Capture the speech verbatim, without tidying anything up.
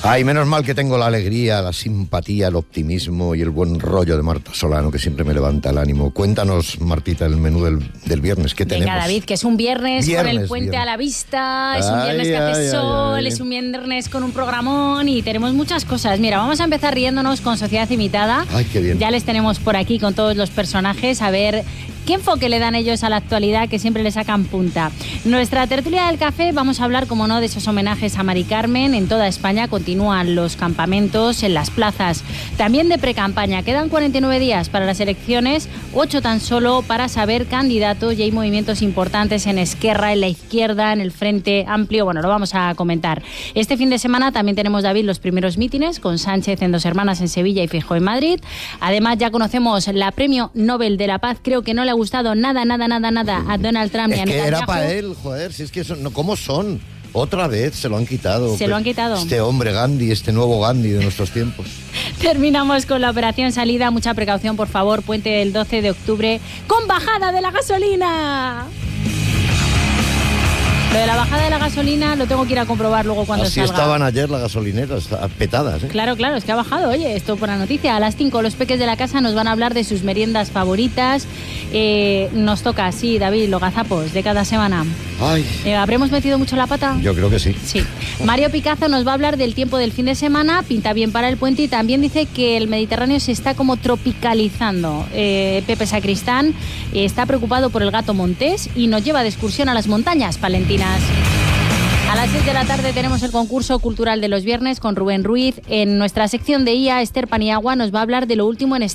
Ay, menos mal que tengo la alegría, la simpatía, el optimismo y el buen rollo de Marta Solano, que siempre me levanta el ánimo. Cuéntanos, Martita, el menú del, del viernes. ¿Qué tenemos? Venga, David, que es un viernes, viernes con el puente viernes. a la vista, es un viernes ay, que hace ay, sol, ay, ay. es un viernes con un programón y tenemos muchas cosas. Mira, vamos a empezar riéndonos con Sociedad Imitada. Ay, qué bien. Ya les tenemos por aquí con todos los personajes, a ver qué enfoque le dan ellos a la actualidad, que siempre le sacan punta. Nuestra tertulia del café, vamos a hablar, como no, de esos homenajes a Mari Carmen. En toda España continúan los campamentos en las plazas. También de precampaña. Quedan cuarenta y nueve días para las elecciones, ocho tan solo para saber candidatos, y hay movimientos importantes en Esquerra, en la izquierda, en el Frente Amplio. Bueno, lo vamos a comentar. Este fin de semana también tenemos, David, los primeros mítines con Sánchez en Dos Hermanas en Sevilla y Feijóo en Madrid. Además, ya conocemos la Premio Nobel de la Paz. Creo que no le ha gustado nada, nada, nada, nada a Donald Trump es ni a que Netanyahu. era para él, joder, si es que son, no, ¿cómo son? Otra vez se lo han quitado. Se lo han quitado. Este hombre Gandhi, este nuevo Gandhi de nuestros tiempos. Terminamos con la operación salida. Mucha precaución, por favor. Puente del doce de octubre con bajada de la gasolina. Lo de la bajada de la gasolina lo tengo que ir a comprobar luego cuando Así salga. estaban ayer las gasolineras, petadas, ¿eh? Claro, claro, es que ha bajado. Oye, esto por la noticia. A las cinco los peques de la casa nos van a hablar de sus meriendas favoritas. Eh, nos toca, sí, David, los gazapos de cada semana. Ay. Eh, ¿Habremos metido mucho la pata? Yo creo que sí. Sí. Mario Picazo nos va a hablar del tiempo del fin de semana. Pinta bien para el puente y también dice que el Mediterráneo se está como tropicalizando. Eh, Pepe Sacristán eh, está preocupado por el gato montés y nos lleva de excursión a las montañas palentinas. A las seis de la tarde tenemos el concurso cultural de los viernes con Rubén Ruiz. En nuestra sección de I A, Esther Paniagua nos va a hablar de lo último en